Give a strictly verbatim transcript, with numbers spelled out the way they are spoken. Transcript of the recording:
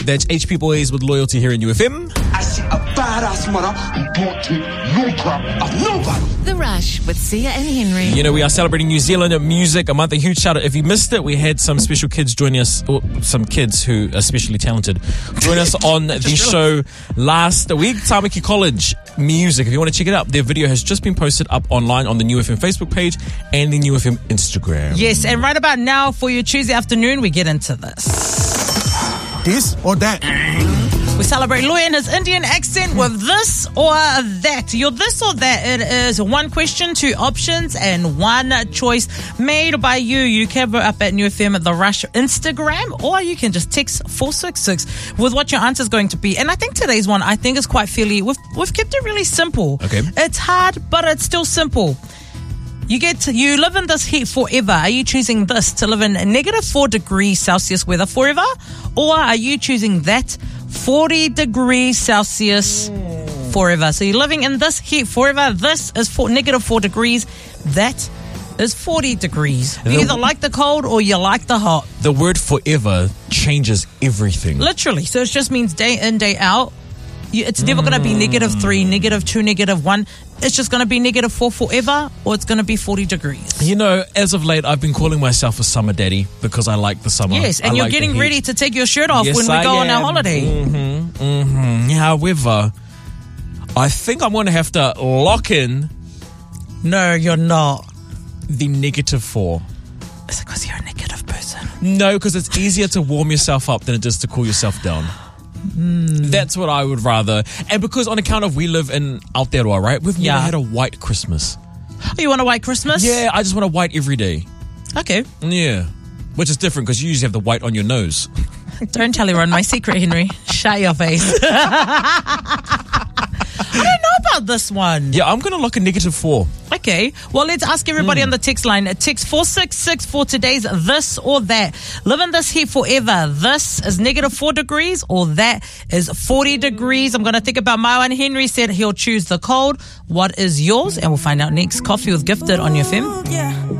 That's H P Boys with Loyalty here in U F M. I see a badass mother who don't take no crap of nobody. The Rush with Sia and Henry. You know, we are celebrating New Zealand Music a month. A huge shout out. If you missed it, we had some special kids joining us, or some kids who are especially talented, join us on the show last week. Tamaki College Music. If you want to check it out, their video has just been posted up online on the New F M Facebook page and the New F M Instagram. Yes, and right about now for your Tuesday afternoon, we get into this. This or that? We celebrate Louis and his Indian accent with this or that. Your this or that. It is one question, two options, and one choice made by you. You can vote up at New F M at The Rush Instagram, or you can just text four six six with what your answer is going to be. And I think today's one, I think, is quite fairly, we've, we've kept it really simple. Okay. It's hard, but it's still simple. You get to, you live in this heat forever. Are you choosing this to live in negative four degrees Celsius weather forever? Or are you choosing that forty degrees Celsius forever? So you're living in this heat forever. This is for negative four degrees. That is forty degrees. You either like the cold or you like the hot. The word forever changes everything. Literally. So it just means day in, day out. You, it's never going to be negative three, negative two, negative one. It's just going to be negative four forever, or it's going to be forty degrees. You know, as of late, I've been calling myself a summer daddy because I like the summer. Yes, and I you're like getting the heat. ready to take your shirt off Yes, when we I go on our am. holiday. Mm-hmm, mm-hmm. However, I think I'm going to have to lock in No, you're not. the negative four. Is it because you're a negative person? No, because it's easier to warm yourself up than it is to cool yourself down. Mm. That's what I would rather. And because on account of we live in Aotearoa, right? We've Yeah. never had a white Christmas. Oh, you want a white Christmas? Yeah, I just want a white every day. Okay. Yeah. Which is different because you usually have the white on your nose. Don't tell everyone my secret, Henry. Shut your face. I don't know about this one. Yeah, I'm going to lock a negative four. Okay. Well, let's ask everybody Mm. on the text line. Text four six six for today's this or that. Live in this heat forever. This is negative four degrees or that is forty degrees. I'm going to think about my one. Henry said he'll choose the cold. What is yours? And we'll find out next. Coffee with Gifted on your F M. Yeah.